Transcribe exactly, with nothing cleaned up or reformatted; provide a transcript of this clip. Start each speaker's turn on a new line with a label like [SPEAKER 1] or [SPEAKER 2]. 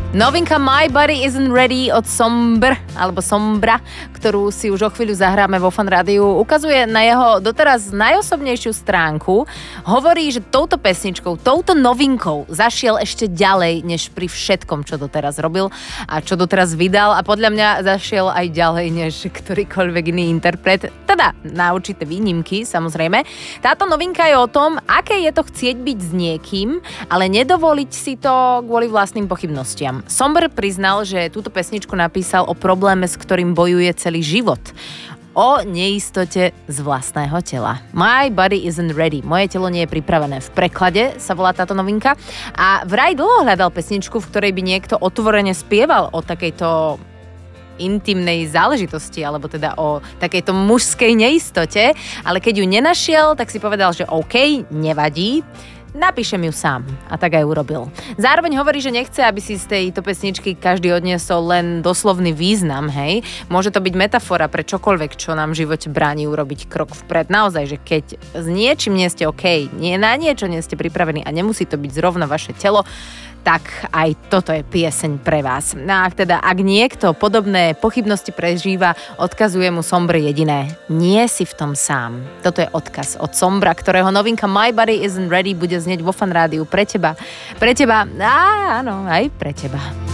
[SPEAKER 1] Novinka My Body Isn't Ready od Sombr, alebo Sombra, ktorú si už o chvíľu zahráme vo Fan Rádiu, ukazuje na jeho doteraz najosobnejšiu stránku. Hovorí, že touto pesničkou, touto novinkou zašiel ešte ďalej, než pri všetkom, čo doteraz robil a čo doteraz vydal, a podľa mňa zašiel aj ďalej, než ktorýkoľvek iný interpret. Teda na určité výnimky, samozrejme. Táto novinka je o tom, aké je to chcieť byť s niekým, ale nedovoliť si to kvôli vlastným pochybnostiam. Sombr priznal, že túto pesničku napísal o probléme, s ktorým bojuje celý život. O neistote z vlastného tela. My body isn't ready. Moje telo nie je pripravené. V preklade sa volá táto novinka. A vraj dlho hľadal pesničku, v ktorej by niekto otvorene spieval o takejto intimnej záležitosti, alebo teda o takejto mužskej neistote. Ale keď ju nenašiel, tak si povedal, že OK, nevadí. Napíšem ju sám. A tak aj urobil. Zároveň hovorí, že nechce, aby si z tejto pesničky každý odniesol len doslovný význam, hej. Môže to byť metafora pre čokoľvek, čo nám v živote bráni urobiť krok vpred. Naozaj, že keď s niečím nie ste OK, nie na niečo nie ste pripravení a nemusí to byť zrovna vaše telo, tak aj toto je pieseň pre vás. No a teda, ak niekto podobné pochybnosti prežíva, odkazuje mu Sombr jediné. Nie si v tom sám. Toto je odkaz od Sombra, ktorého novinka My Body Isn't Ready bude znieť vo Fan Rádiu pre teba. Pre teba, á, áno, aj pre teba.